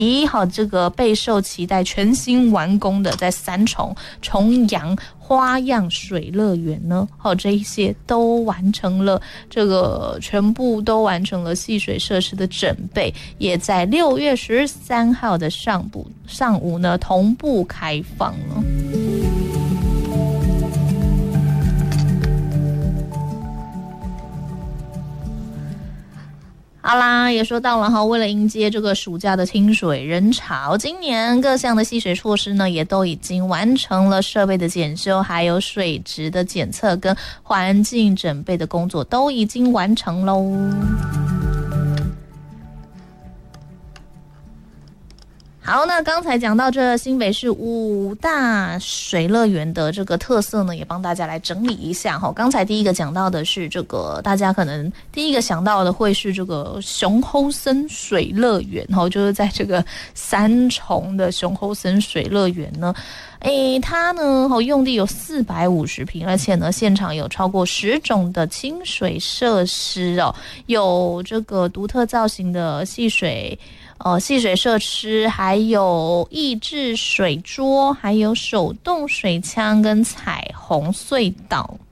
好，这个备受期待全新完工的在三重重阳花样水乐园呢，这一些都完成了，这个全部都完成了戏水设施的准备，也在6月13号的上午呢同步开放了。好啦，也说到了哈，为了迎接这个暑假的清水人潮，今年各项的戏水措施呢，也都已经完成了设备的检修，还有水质的检测跟环境准备的工作都已经完成喽。好，那刚才讲到这新北市5大水乐园的这个特色呢，也帮大家来整理一下哈。刚才第一个讲到的是这个，大家可能第一个想到的会是这个熊猴森水乐园哈，就是在这个三重的熊猴森水乐园呢。它呢用地有450坪，而且呢现场有超过10种的清水设施哦，有这个独特造型的戏水设施，还有益智水桌，还有手动水枪跟彩虹隧道。